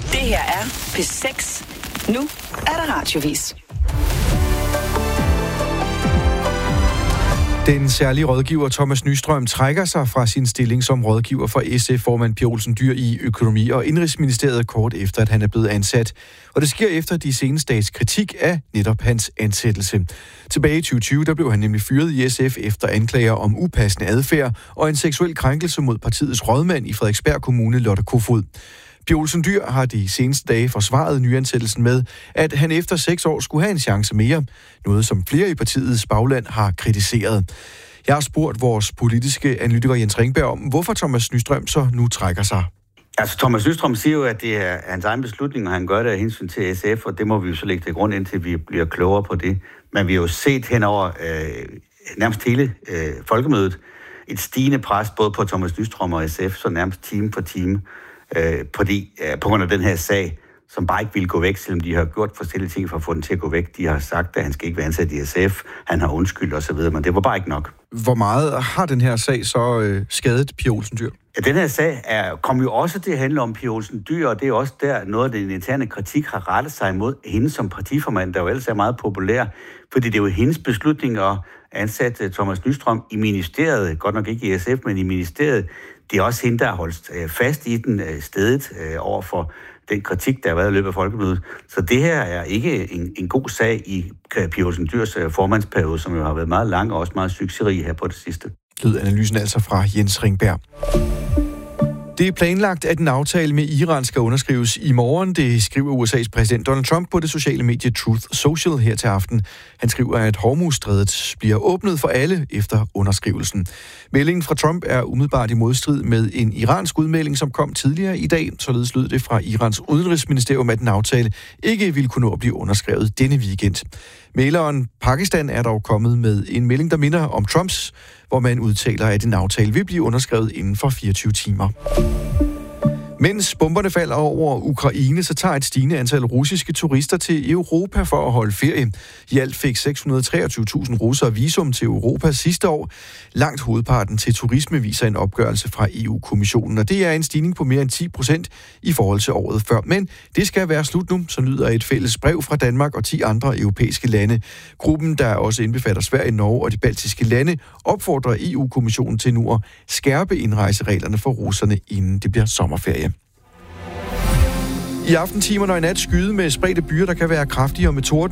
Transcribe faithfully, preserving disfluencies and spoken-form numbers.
Det her er P seks. Nu er der radiovis. Den særlige rådgiver Thomas Nystrøm trækker sig fra sin stilling som rådgiver for S F-formand Pia Olsen Dyhr i Økonomi- og Indenrigsministeriet kort efter, at han er blevet ansat. Og det sker efter de seneste dages kritik af netop hans ansættelse. Tilbage i tyve tyve, der blev han nemlig fyret i S F efter anklager om upassende adfærd og en seksuel krænkelse mod partiets rådmand i Frederiksberg Kommune, Lotte Kofod. Pia Olsen Dyhr har de seneste dage forsvaret nyansættelsen med, at han efter seks år skulle have en chance mere. Noget, som flere i partiets bagland har kritiseret. Jeg har spurgt vores politiske analytiker Jens Ringberg om, hvorfor Thomas Nystrøm så nu trækker sig. Altså, Thomas Nystrøm siger jo, at det er hans egen beslutning, og han gør det af hensyn til S F, og det må vi jo så lægge til grund, indtil vi bliver klogere på det. Men vi har jo set henover øh, nærmest hele øh, folkemødet et stigende pres, både på Thomas Nystrøm og S F, så nærmest time for time, øh, fordi, øh, på grund af den her sag, som bare ikke ville gå væk, selvom de har gjort forskellige ting for at få den til at gå væk. De har sagt, at han skal ikke være ansat i S F, han har undskyldt osv., men det var bare ikke nok. Hvor meget har den her sag så øh, skadet Pia Olsen Dyhr? Ja, den her sag er, kom jo også til at handle om Pia Olsen Dyhr, og det er også der noget af den interne kritik har rettet sig imod hende som partiformand, der jo ellers er meget populær, fordi det er jo hendes beslutning at ansætte Thomas Nystrøm i ministeriet, godt nok ikke i S F, men i ministeriet. Det er også hende, der har holdt fast i den stedet over for den kritik, der har været i løbet af folkemødet. Så det her er ikke en, en god sag i Pia Olsen Dyhrs formandsperiode, som jo har været meget lang og også meget succesrig her på det sidste. Lød analysen altså fra Jens Ringberg. Det er planlagt, at en aftale med Iran skal underskrives i morgen. Det skriver U S A's præsident Donald Trump på det sociale medie Truth Social her til aften. Han skriver, at Hormuzstrædet bliver åbnet for alle efter underskrivelsen. Meldingen fra Trump er umiddelbart i modstrid med en iransk udmelding, som kom tidligere i dag. Således lød det fra Irans udenrigsministerium, at en aftale ikke ville kunne nå at blive underskrevet denne weekend. Mæleren Pakistan er dog kommet med en melding, der minder om Trumps, hvor man udtaler, at en aftale vil blive underskrevet inden for fireogtyve timer. Mens bomberne falder over Ukraine, så tager et stigende antal russiske turister til Europa for at holde ferie. I alt fik seks hundrede og treogtyve tusind russere visum til Europa sidste år. Langt hovedparten til turisme viser en opgørelse fra E U-kommissionen, og det er en stigning på mere end ti procent i forhold til året før. Men det skal være slut nu, så lyder et fælles brev fra Danmark og ti andre europæiske lande. Gruppen, der også indbefatter Sverige, Norge og de baltiske lande, opfordrer E U-kommissionen til nu at skærpe indrejsereglerne for russerne, inden det bliver sommerferie. I aftentimerne og i nat skyde med spredte byer, der kan være kraftigere med torden.